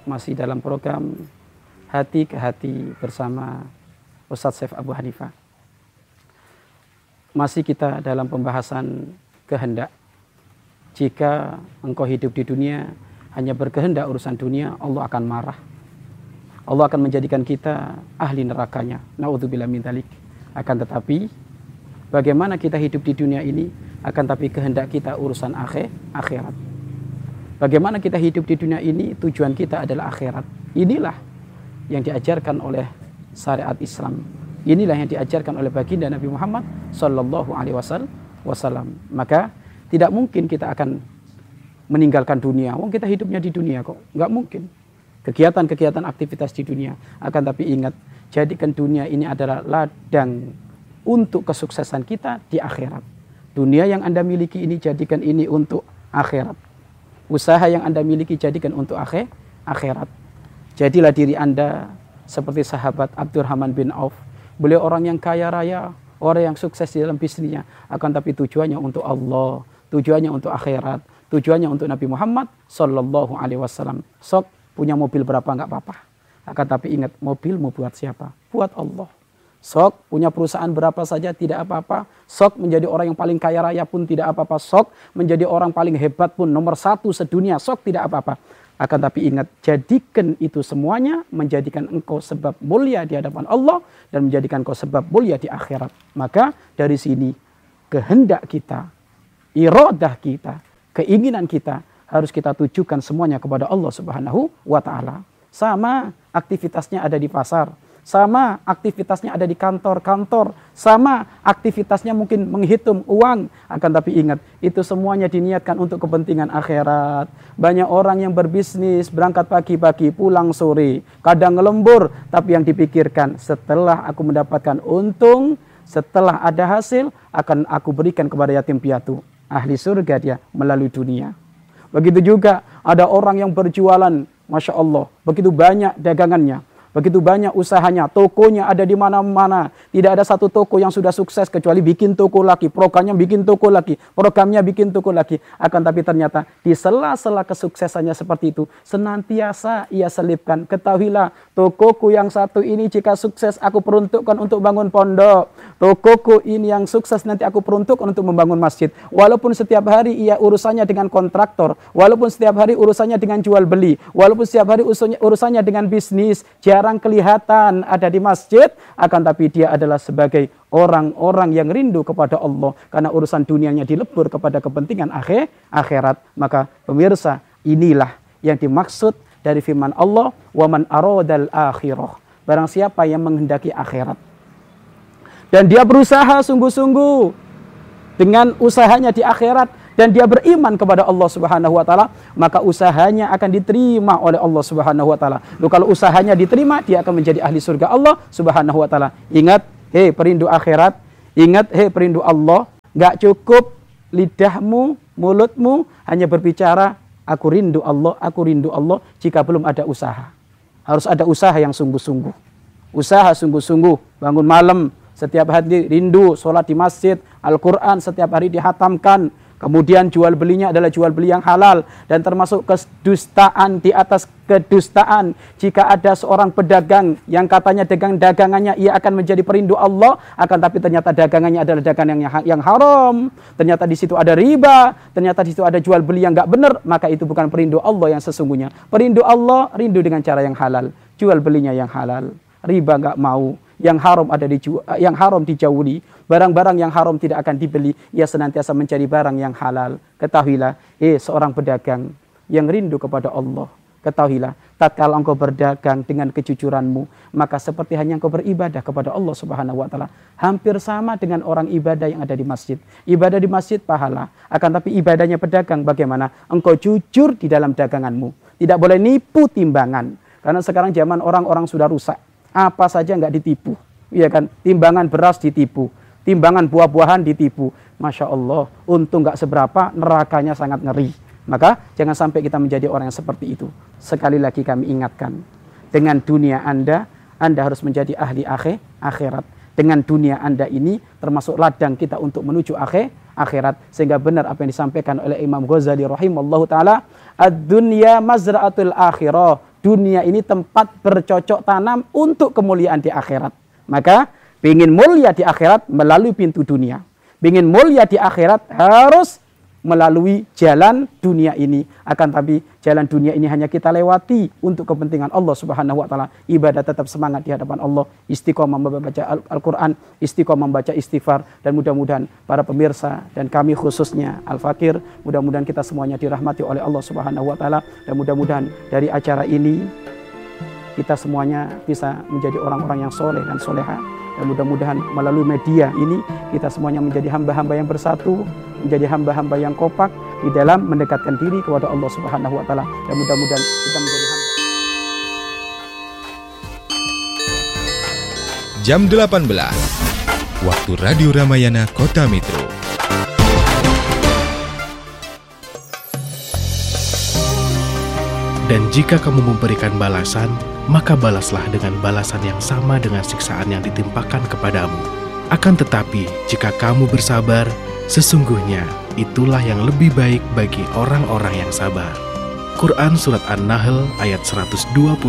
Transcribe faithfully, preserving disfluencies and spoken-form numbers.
masih dalam program Hati ke Hati bersama Ustadz Syekh Abu Hanifah. Masih kita dalam pembahasan kehendak. Jika engkau hidup di dunia hanya berkehendak urusan dunia, Allah akan marah. Allah akan menjadikan kita ahli nerakanya. Na'udzubillah min dzalik. Akan tetapi bagaimana kita hidup di dunia ini, akan tapi kehendak kita urusan akhir, akhirat. Bagaimana kita hidup di dunia ini, tujuan kita adalah akhirat. Inilah yang diajarkan oleh syariat Islam. Inilah yang diajarkan oleh baginda Nabi Muhammad Sallallahu Alaihi Wasallam. Maka tidak mungkin kita akan meninggalkan dunia. Wong kita hidupnya di dunia kok, nggak mungkin. Kegiatan-kegiatan aktivitas di dunia. Akan tapi ingat, jadikan dunia ini adalah ladang untuk kesuksesan kita di akhirat. Dunia yang Anda miliki ini, jadikan ini untuk akhirat. Usaha yang Anda miliki, jadikan untuk akhir, akhirat. Jadilah diri Anda seperti sahabat Abdurrahman bin Auf. Beliau orang yang kaya raya, orang yang sukses di dalam bisnisnya. Akan tapi tujuannya untuk Allah, tujuannya untuk akhirat, tujuannya untuk Nabi Muhammad Sallallahu Alaihi Wasallam. Sok punya mobil berapa nggak apa-apa. Akan tapi ingat, mobil mau buat siapa? Buat Allah. Sok punya perusahaan berapa saja tidak apa-apa. Sok menjadi orang yang paling kaya raya pun tidak apa-apa. Sok menjadi orang paling hebat pun, nomor satu sedunia, sok tidak apa-apa. Akan tapi ingat, jadikan itu semuanya menjadikan engkau sebab mulia di hadapan Allah dan menjadikan engkau sebab mulia di akhirat. Maka dari sini kehendak kita, iradah kita, keinginan kita harus kita tujukan semuanya kepada Allah Subhanahu wa taala. Sama aktivitasnya ada di pasar, sama aktivitasnya ada di kantor-kantor, sama aktivitasnya mungkin menghitung uang. Akan tapi ingat, itu semuanya diniatkan untuk kepentingan akhirat. Banyak orang yang berbisnis, berangkat pagi-pagi, pulang sore, kadang ngelembur, tapi yang dipikirkan, setelah aku mendapatkan untung, setelah ada hasil, akan aku berikan kepada yatim piatu. Ahli surga dia melalui dunia. Begitu juga ada orang yang berjualan, Masya Allah, begitu banyak dagangannya, begitu banyak usahanya, tokonya ada di mana-mana. Tidak ada satu toko yang sudah sukses kecuali bikin toko lagi, programnya bikin toko lagi, programnya bikin toko lagi. Akan tapi ternyata di sela-sela kesuksesannya seperti itu, senantiasa ia selipkan, ketahuilah, tokoku yang satu ini jika sukses aku peruntukkan untuk bangun pondok. Tokoku ini yang sukses nanti aku peruntukkan untuk membangun masjid. Walaupun setiap hari ia urusannya dengan kontraktor, walaupun setiap hari urusannya dengan jual beli, walaupun setiap hari urusannya, urusannya dengan bisnis, jarang kelihatan ada di masjid, akan tapi dia adalah sebagai orang-orang yang rindu kepada Allah karena urusan dunianya dilebur kepada kepentingan akhir, akhirat. Maka pemirsa, inilah yang dimaksud dari firman Allah, wa man aradal akhirah. Barang siapa yang menghendaki akhirat dan dia berusaha sungguh-sungguh dengan usahanya di akhirat dan dia beriman kepada Allah Subhanahu wa taala, maka usahanya akan diterima oleh Allah Subhanahu wa taala. Lalu kalau usahanya diterima, dia akan menjadi ahli surga Allah Subhanahu wa taala. Ingat, hei perindu akhirat, ingat hei perindu Allah, enggak cukup lidahmu, mulutmu hanya berbicara aku rindu Allah, aku rindu Allah jika belum ada usaha. Harus ada usaha yang sungguh-sungguh. Usaha sungguh-sungguh, bangun malam, setiap hari rindu, sholat di masjid, Al-Quran setiap hari dihatamkan. Kemudian jual belinya adalah jual beli yang halal. Dan termasuk kedustaan di atas kedustaan. Jika ada seorang pedagang yang katanya dagang dagangannya ia akan menjadi perindu Allah, akan tapi ternyata dagangannya adalah dagangan yang, yang haram. Ternyata di situ ada riba. Ternyata di situ ada jual beli yang nggak benar. Maka itu bukan perindu Allah yang sesungguhnya. Perindu Allah, rindu dengan cara yang halal. Jual belinya yang halal. Riba nggak mau. Yang haram ada di yang haram dijauhi, barang-barang yang haram tidak akan dibeli. Ia senantiasa mencari barang yang halal. Ketahuilah, eh seorang pedagang yang rindu kepada Allah, ketahuilah, tatkala engkau berdagang dengan kejujuranmu, maka seperti hanya engkau beribadah kepada Allah Subhanahu wa taala, hampir sama dengan orang ibadah yang ada di masjid. Ibadah di masjid pahala, akan tapi ibadahnya pedagang bagaimana? Engkau jujur di dalam daganganmu. Tidak boleh nipu timbangan. Karena sekarang zaman orang-orang sudah rusak. Apa saja nggak ditipu, iya kan? Timbangan beras ditipu, timbangan buah-buahan ditipu. Masya Allah, untung nggak seberapa, nerakanya sangat ngeri. Maka jangan sampai kita menjadi orang yang seperti itu. Sekali lagi kami ingatkan, dengan dunia Anda, Anda harus menjadi ahli akhir, akhirat. Dengan dunia Anda ini termasuk ladang kita untuk menuju akhir, akhirat. Sehingga benar apa yang disampaikan oleh Imam Ghazali rahimallahu taala, ad-dunya mazra'atul akhirah. dunia ini tempat bercocok tanam untuk kemuliaan di akhirat. Maka ingin mulia di akhirat melalui pintu dunia. Ingin mulia di akhirat harus melalui jalan dunia ini. Akan tapi jalan dunia ini hanya kita lewati untuk kepentingan Allah Subhanahu wa taala. Ibadah tetap semangat di hadapan Allah, istiqomah membaca Al-Qur'an, istiqomah membaca istighfar, dan mudah-mudahan para pemirsa dan kami khususnya Al-Fakir, mudah-mudahan kita semuanya dirahmati oleh Allah Subhanahu wa taala, dan mudah-mudahan dari acara ini kita semuanya bisa menjadi orang-orang yang soleh dan soleha. Dan mudah-mudahan melalui media ini kita semuanya menjadi hamba-hamba yang bersatu, menjadi hamba-hamba yang kompak di dalam mendekatkan diri kepada Allah Subhanahu wa taala. Dan mudah-mudahan kita menjadi hamba. Jam delapan belas waktu Radio Ramayana Kota Metro. Dan jika kamu memberikan balasan, maka balaslah dengan balasan yang sama dengan siksaan yang ditimpakan kepadamu. Akan tetapi, jika kamu bersabar, sesungguhnya itulah yang lebih baik bagi orang-orang yang sabar. Quran Surat An-Nahl ayat seratus dua puluh